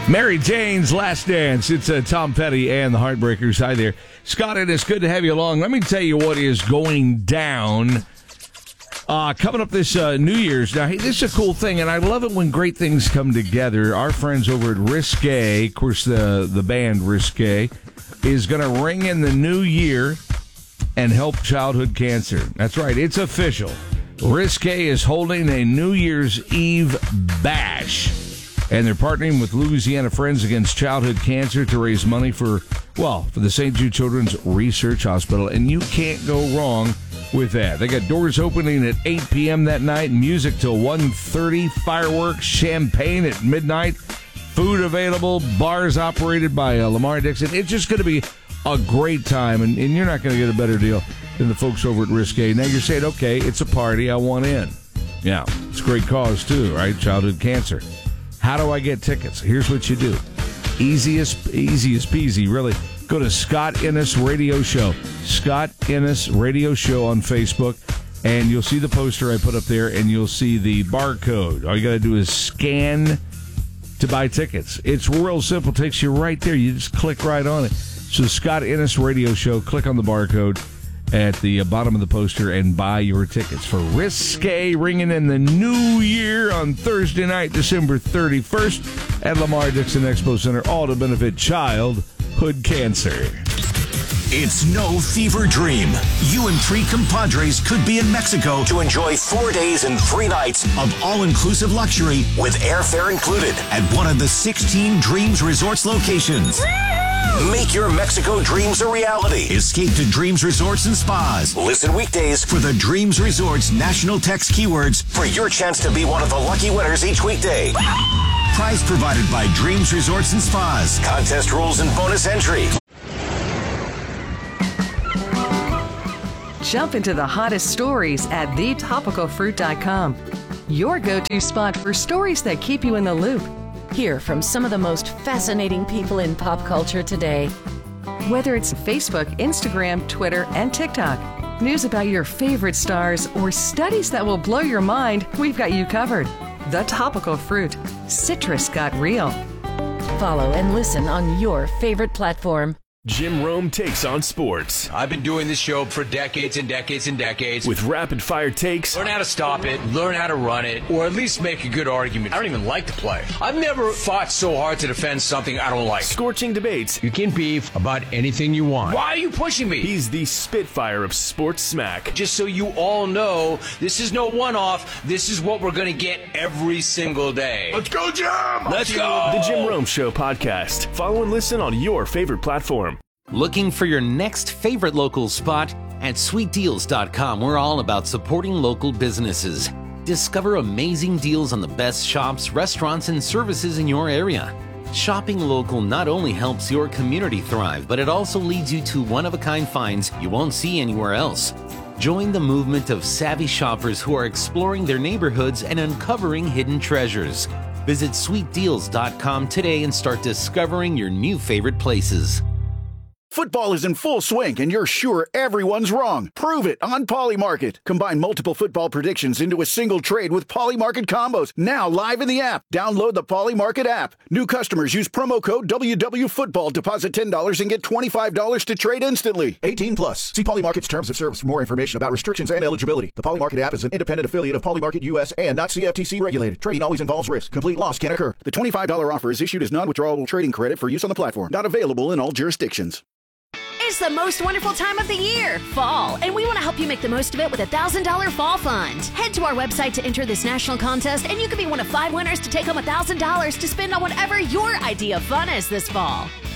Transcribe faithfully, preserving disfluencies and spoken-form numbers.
Mary Jane's Last Dance. It's uh, Tom Petty and the Heartbreakers. Hi there. Scott, it is good to have you along. Let me tell you what is going down uh, coming up this uh, New Year's. Now, hey, this is a cool thing, and I love it when great things come together. Our friends over at Risque, of course, the, the band Risque, is going to ring in the new year and help childhood cancer. That's right. It's official. Risque is holding a New Year's Eve bash. And they're partnering with Louisiana Friends Against Childhood Cancer to raise money for, well, for the Saint Jude Children's Research Hospital. And you can't go wrong with that. They got doors opening at eight p.m. that night, music till one thirty, fireworks, champagne at midnight, food available, bars operated by uh, Lamar Dixon. It's just going to be a great time, and, and you're not going to get a better deal than the folks over at Risque. Now you're saying, okay, it's a party, I want in. Yeah, it's a great cause too, right? Childhood cancer. How do I get tickets? Here's what you do. Easiest, easiest peasy, really. Go to Scott Innes Radio Show. Scott Innes Radio Show on Facebook, and you'll see the poster I put up there, and you'll see the barcode. All you got to do is scan to buy tickets. It's real simple. It takes you right there. You just click right on it. So Scott Innes Radio Show, click on the barcode at the bottom of the poster and buy your tickets for Risque ringing in the new year on Thursday night, December thirty-first at Lamar Dixon Expo Center, all to benefit childhood cancer. It's no fever dream. You and three compadres could be in Mexico to enjoy four days and three nights of all-inclusive luxury with airfare included at one of the sixteen Dreams Resorts locations. Make your Mexico dreams a reality. Escape to Dreams Resorts and Spas. Listen weekdays for the Dreams Resorts National Text keywords for your chance to be one of the lucky winners each weekday. Prize provided by Dreams Resorts and Spas. Contest rules and bonus entry. Jump into the hottest stories at the topical fruit dot com. Your go-to spot for stories that keep you in the loop. Hear from some of the most fascinating people in pop culture today. Whether it's Facebook, Instagram, Twitter, and TikTok, news about your favorite stars, or studies that will blow your mind, we've got you covered. The Topical Fruit. Citrus got real. Follow and listen on your favorite platform. Jim Rome takes on sports. I've been doing this show for decades and decades and decades. With rapid-fire takes. Learn how to stop it, learn how to run it, or at least make a good argument. I don't even like to play. I've never fought so hard to defend something I don't like. Scorching debates. You can beef about anything you want. Why are you pushing me? He's the Spitfire of sports smack. Just so you all know, this is no one-off. This is what we're going to get every single day. Let's go, Jim! Let's go! The Jim Rome Show podcast. Follow and listen on your favorite platform. Looking for your next favorite local spot? At sweet deals dot com, we're all about supporting local businesses. Discover amazing deals on the best shops, restaurants, and services in your area. Shopping local not only helps your community thrive, but it also leads you to one-of-a-kind finds you won't see anywhere else. Join the movement of savvy shoppers who are exploring their neighborhoods and uncovering hidden treasures. Visit sweet deals dot com today and start discovering your new favorite places. Football is in full swing, and you're sure everyone's wrong. Prove it on Polymarket. Combine multiple football predictions into a single trade with Polymarket combos. Now live in the app. Download the Polymarket app. New customers use promo code W W Football. Deposit ten dollars and get twenty-five dollars to trade instantly. eighteen plus. See Polymarket's terms of service for more information about restrictions and eligibility. The Polymarket app is an independent affiliate of Polymarket U S and not C F T C regulated. Trading always involves risk. Complete loss can occur. The twenty-five dollars offer is issued as non-withdrawable trading credit for use on the platform. Not available in all jurisdictions. It's the most wonderful time of the year, fall, and we want to help you make the most of it with a one thousand dollars Fall Fund. Head to our website to enter this national contest, and you could be one of five winners to take home one thousand dollars to spend on whatever your idea of fun is this fall.